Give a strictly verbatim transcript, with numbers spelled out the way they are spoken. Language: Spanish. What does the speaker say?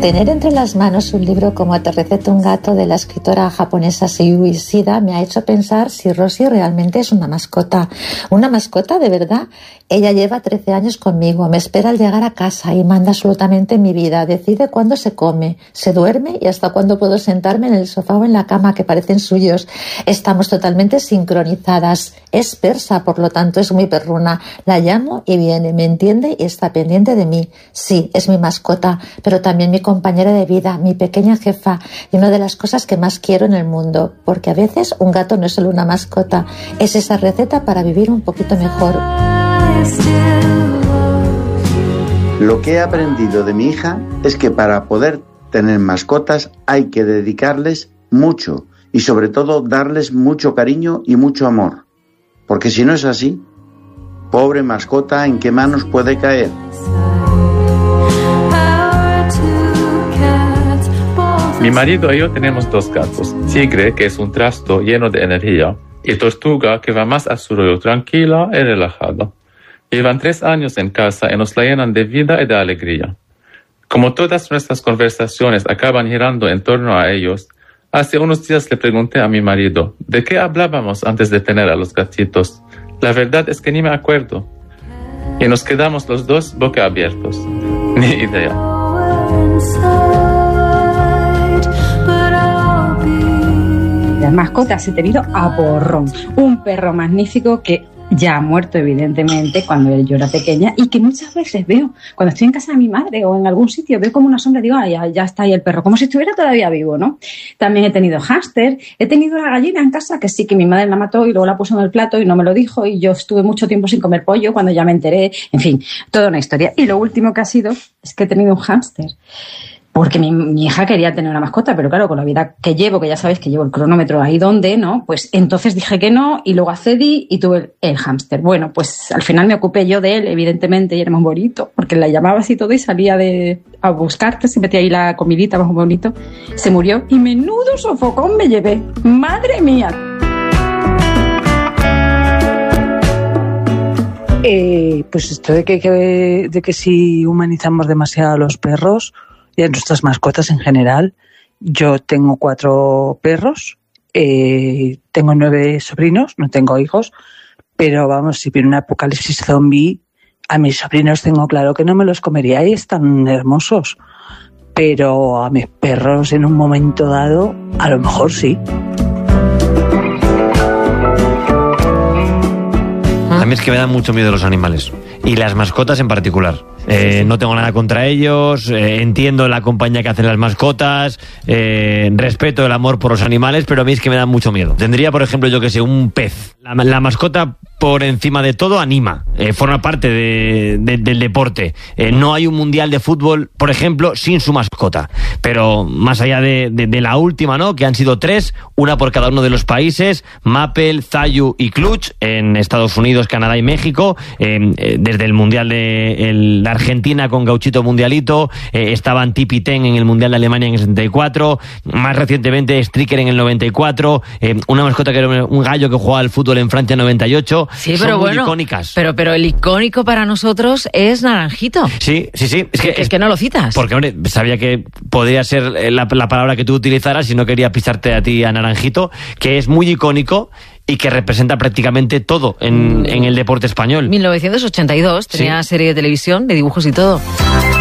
Tener entre las manos un libro como Te receto un gato de la escritora japonesa Seiyuu Ishida me ha hecho pensar si Rosy realmente es una mascota. ¿Una mascota de verdad? Ella lleva trece años conmigo, me espera al llegar a casa y manda absolutamente en mi vida. Decide cuándo se come, se duerme y hasta cuándo puedo sentarme en el sofá o en la cama, que parecen suyos. Estamos totalmente sincronizadas. Es persa, por lo tanto es muy perruna. La llamo y viene, me entiende y está pendiente de mí. Sí, es mi mascota, pero también mi compañera de vida, mi pequeña jefa y una de las cosas que más quiero en el mundo, porque a veces un gato no es solo una mascota, es esa receta para vivir un poquito mejor. Lo que he aprendido de mi hija es que para poder tener mascotas hay que dedicarles mucho y sobre todo darles mucho cariño y mucho amor, porque si no es así, pobre mascota, ¿en qué manos puede caer? Mi marido y yo tenemos dos gatos, Tigre, que es un trasto lleno de energía, y Tortuga, que va más a su rollo tranquila y relajada. Llevan tres años en casa y nos la llenan de vida y de alegría. Como todas nuestras conversaciones acaban girando en torno a ellos, hace unos días le pregunté a mi marido, ¿de qué hablábamos antes de tener a los gatitos? La verdad es que ni me acuerdo. Y nos quedamos los dos boquiabiertos. Ni idea. Las mascotas he tenido a porrón. Un perro magnífico que ya ha muerto, evidentemente, cuando yo era pequeña, y que muchas veces veo, cuando estoy en casa de mi madre o en algún sitio, veo como una sombra y digo, ah, ya, ya está ahí el perro, como si estuviera todavía vivo, ¿no? También he tenido hámster, he tenido una gallina en casa que sí, que mi madre la mató y luego la puso en el plato y no me lo dijo, y yo estuve mucho tiempo sin comer pollo cuando ya me enteré, en fin, toda una historia. Y lo último que ha sido es que he tenido un hámster. Porque mi, mi hija quería tener una mascota, pero claro, con la vida que llevo, que ya sabéis que llevo el cronómetro ahí donde, ¿no? Pues entonces dije que no y luego accedí y tuve el, el hámster. Bueno, pues al final me ocupé yo de él, evidentemente, y era más bonito, porque la llamabas y todo y salía de a buscarte, se metía ahí la comidita más bonito. Se murió y menudo sofocón me llevé. ¡Madre mía! Eh, pues esto de que, que, de que si humanizamos demasiado a los perros y a nuestras mascotas en general. Yo tengo cuatro perros, eh, tengo nueve sobrinos, no tengo hijos, pero vamos, si viene un apocalipsis zombie, a mis sobrinos tengo claro que no me los comería y están hermosos, pero a mis perros en un momento dado, a lo mejor sí. A mí es que me dan mucho miedo los animales, y las mascotas en particular. Eh, no tengo nada contra ellos, eh, entiendo la compañía que hacen las mascotas, eh, respeto el amor por los animales, pero a mí es que me dan mucho miedo. Tendría, por ejemplo, yo que sé, un pez. La, la mascota, por encima de todo, anima, eh, forma parte de, de, del deporte. Eh, no hay un mundial de fútbol, por ejemplo, sin su mascota. Pero más allá de, de, de la última, ¿no? Que han sido tres, una por cada uno de los países, Maple, Zayu y Clutch, en Estados Unidos, Canadá y México, eh, eh, desde el mundial de el, la Argentina con Gauchito Mundialito, eh, estaban Tipi Ten en el Mundial de Alemania en el setenta y cuatro, más recientemente Stricker en el noventa y cuatro, eh, una mascota que era un gallo que jugaba al fútbol en Francia en noventa y ocho. Sí, son pero muy bueno, icónicas. Pero, pero el icónico para nosotros es Naranjito. Sí, sí, sí. Es que, es, es que no lo citas. Porque, hombre, sabía que podría ser la, la palabra que tú utilizaras y no quería pisarte a ti a Naranjito, que es muy icónico y que representa prácticamente todo en, en el deporte español. mil novecientos ochenta y dos, tenía sí. serie de televisión, de dibujos y todo.